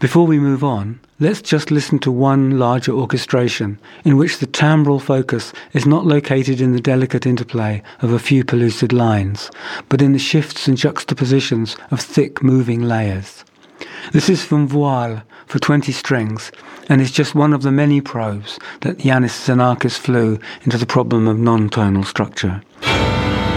Before we move on, let's just listen to one larger orchestration in which the timbral focus is not located in the delicate interplay of a few pellucid lines, but in the shifts and juxtapositions of thick moving layers. This is from Voile for 20 strings, and is just one of the many probes that Iannis Xenakis flew into the problem of non-tonal structure.